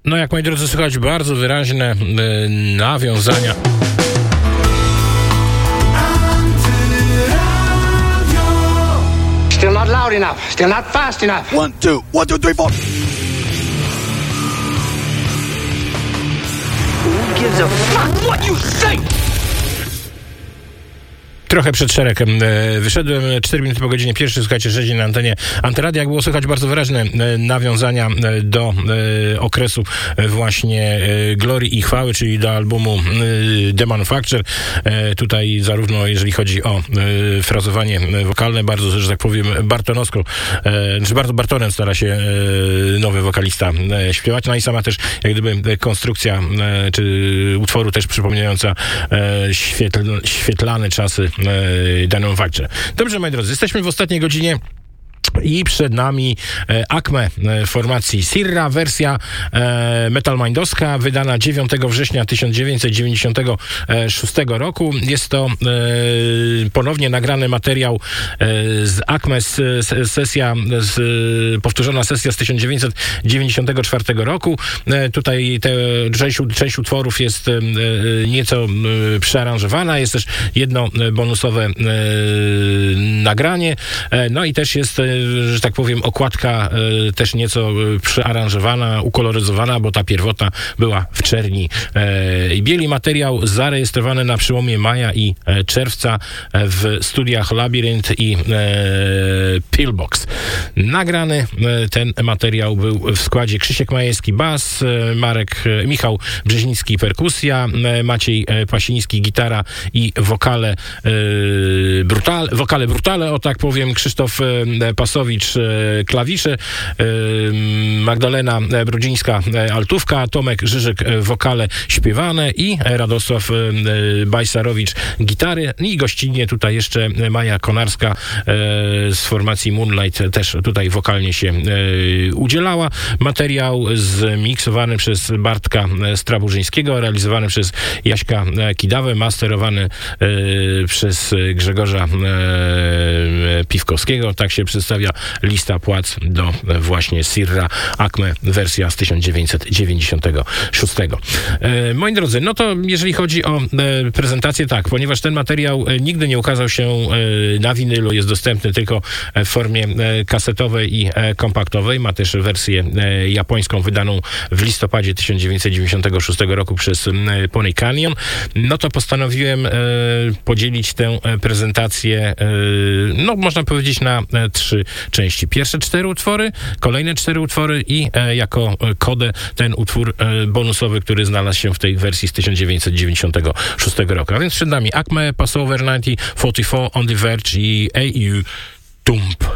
No jak, moi drodzy, słychać bardzo wyraźne nawiązania. Still not loud enough. Still not fast enough. 1, 2, 1, 2, 3, 4. Who gives a fuck what you say? Trochę przed szeregiem wyszedłem, 4 minuty po godzinie pierwszej, słuchajcie, 6 na antenie Antyradia. Jak było słychać bardzo wyraźne nawiązania do okresu właśnie glorii i chwały, czyli do albumu The Manufacture. Tutaj zarówno jeżeli chodzi o frazowanie wokalne, bardzo, że tak powiem, bartonowsko, czy bardzo Bartonem stara się nowy wokalista śpiewać. No i sama też jak gdyby konstrukcja czy utworu też przypominająca świetlane czasy The Manufacture. Dobrze, moi drodzy, jesteśmy w ostatniej godzinie i przed nami Acme formacji Sirra, wersja metalmindowska, wydana 9 września 1996 roku. Jest to ponownie nagrany materiał z Acme, sesja, powtórzona sesja z 1994 roku. Tutaj część utworów jest nieco przearanżowana, jest też jedno bonusowe nagranie, no i też jest, że tak powiem, okładka też nieco przearanżowana, ukoloryzowana, bo ta pierwotna była w czerni i bieli. Materiał zarejestrowany na przełomie maja i czerwca w studiach Labyrinth i Pillbox. Nagrany ten materiał był w składzie Krzysiek Majewski bas, Michał Brzeziński perkusja, Maciej Pasiński gitara i wokale brutale, o tak powiem, Krzysztof Pasowicz klawisze, Magdalena Brudzińska altówka, Tomek Żyżyk wokale śpiewane i Radosław Bajsarowicz gitary i gościnnie tutaj jeszcze Maja Konarska z formacji Moonlight też tutaj wokalnie się udzielała. Materiał zmiksowany przez Bartka Straburzyńskiego, realizowany przez Jaśka Kidawę, masterowany przez Grzegorza Piwkowskiego. Tak się przedstawia lista płac do właśnie Sirra Acme, wersja z 1996. Moi drodzy, no to jeżeli chodzi o prezentację, tak, ponieważ ten materiał nigdy nie ukazał się na winylu, jest dostępny tylko w formie kasetowej i kompaktowej. Ma też wersję japońską wydaną w listopadzie 1996 roku przez Pony Canyon. No to postanowiłem podzielić tę prezentację, no można powiedzieć, na 3 części. Pierwsze 4 utwory, kolejne 4 utwory i jako kodę ten utwór bonusowy, który znalazł się w tej wersji z 1996 roku. A więc przed nami Acme, Passover 1944, On the Verge i AU Tump.